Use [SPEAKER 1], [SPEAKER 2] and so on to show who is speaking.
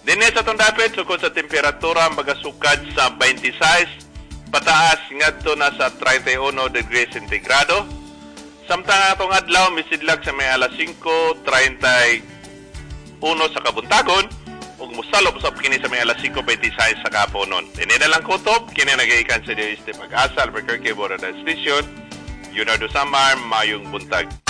[SPEAKER 1] Dinhi sa itong dapit, sukod sa temperatura, magasukad sa 26, pataas ngadto na sa 31 degrees centigrado. Samtang atong adlaw, misidlag sa may alas 5:31 sa kabuntagon, ug mosalop sa kini sa may alas 5:26 sa kaponon. Dinhi na lang kutob, kini nag-iikan sa Dios Pag-asa, Albuquerque, Borada Station. Leonardo Samar, mayong buntag.